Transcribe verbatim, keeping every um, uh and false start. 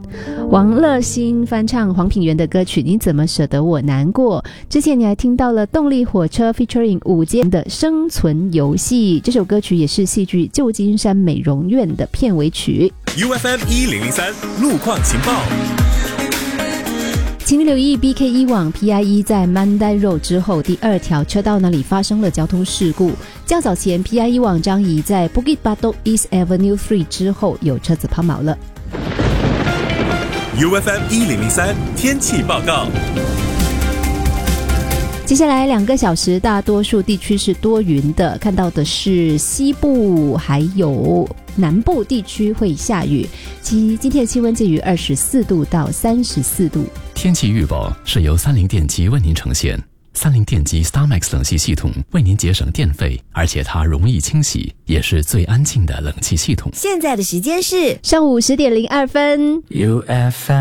王乐欣翻唱黄品源的歌曲《你怎么舍得我难过》。之前你还听到了动力火车 featuring 五间的生存游戏，这首歌曲也是戏剧《旧金山美容院》的片尾曲。 U F M 一零零三路况情报。 请你留意 B K 一 网 P I E 在 Mandai Road 之后第二条车道那里发生了交通事故。较早前 P I E 网张仪在 Bukit Batok East Avenue 三之后有车子抛锚了。 U F M 一零零三天气报告。 接下来两个小时大多数地区是多云的，看到的是西部还有南部地区会下雨。其今天的气温介于二十四度到三十四度。 天气预报是由三菱电机为您呈现。三菱电机 StarMax 冷气系统为您节省电费，而且它容易清洗，也是最安静的冷气系统。 现在的时间是上午十点零二分。 U F M